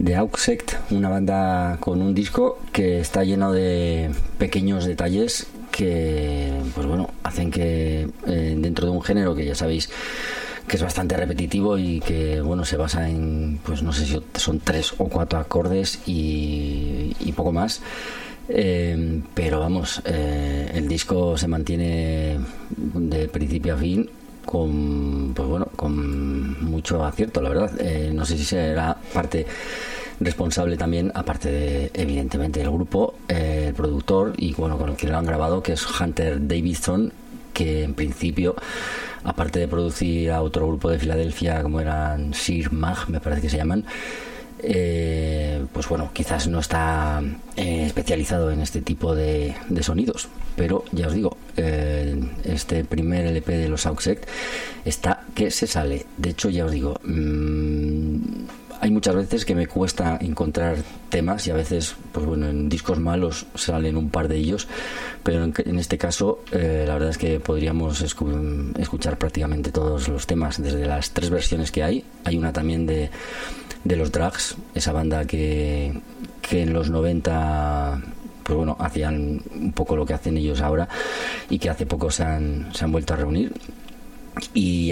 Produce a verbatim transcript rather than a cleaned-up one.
de Auxect, una banda con un disco que está lleno de pequeños detalles que, pues bueno, hacen que eh, dentro de un género que ya sabéis que es bastante repetitivo y que, bueno, se basa en, pues no sé si son tres o cuatro acordes y, y poco más. Eh, pero vamos, eh, el disco se mantiene de principio a fin con, pues bueno, con mucho acierto, la verdad. Eh, no sé si será parte responsable también, aparte de evidentemente el grupo, eh, el productor y bueno, con el que lo han grabado, que es Hunter Davidson, que en principio, aparte de producir a otro grupo de Filadelfia como eran Sir Mag, me parece que se llaman, eh, pues bueno, quizás no está eh, especializado en este tipo de, de sonidos, pero ya os digo, eh, este primer L P de los Auxect está que se sale. De hecho, ya os digo, mmm, hay muchas veces que me cuesta encontrar temas y a veces, pues bueno, en discos malos salen un par de ellos, pero en, en este caso eh, la verdad es que podríamos escu- escuchar prácticamente todos los temas, desde las tres versiones que hay. Hay una también de, de los Drags, esa banda que, que en los noventa, pues bueno, hacían un poco lo que hacen ellos ahora y que hace poco se han, se han vuelto a reunir. Y